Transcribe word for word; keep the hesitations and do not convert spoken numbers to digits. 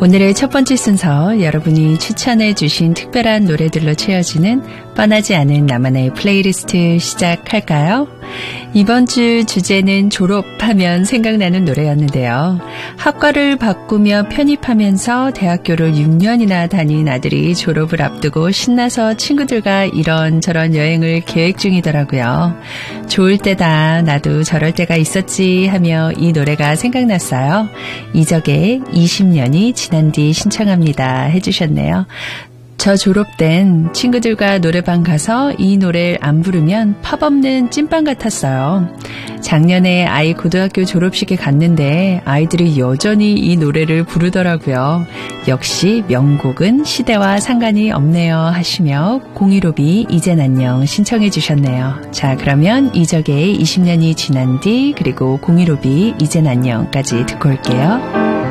오늘의 첫 번째 순서, 여러분이 추천해 주신 특별한 노래들로 채워지는 뻔하지 않은 나만의 플레이리스트 시작할까요? 이번 주 주제는 졸업하면 생각나는 노래였는데요. 학과를 바꾸며 편입하면서 대학교를 육 년이나 다닌 아들이 졸업을 앞두고 신나서 친구들과 이런저런 여행을 계획 중이더라고요. 좋을 때다, 나도 저럴 때가 있었지 하며 이 노래가 생각났어요. 이적의 이십 년이 지난 뒤 신청합니다 해주셨네요. 저 졸업 땐 친구들과 노래방 가서 이 노래를 안 부르면 팝 없는 찐빵 같았어요. 작년에 아이 고등학교 졸업식에 갔는데 아이들이 여전히 이 노래를 부르더라고요. 역시 명곡은 시대와 상관이 없네요 하시며 공일오비 이젠 안녕 신청해 주셨네요. 자, 그러면 이적의 이십 년이 지난 뒤 그리고 공일오비 이젠 안녕까지 듣고 올게요.